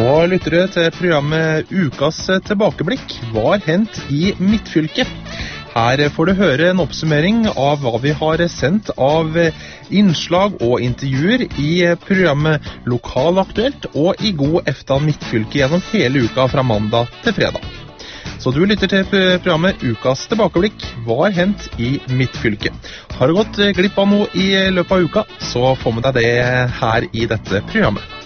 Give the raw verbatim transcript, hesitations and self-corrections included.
Nå lytter du til programmet Ukas tilbakeblikk. Hva har hendt i Midtfylket? Her får du høre en oppsummering av hva vi har sendt av innslag og intervjuer i programmet Lokalaktuelt og i God Efta Midtfylke gjennom hele uka fra mandag til fredag. Så du lytter til programmet Ukas tilbakeblikk. Hva har hendt i Midtfylket? Har du gått glipp av noe i løpet av uka, så få med deg det her i dette programmet.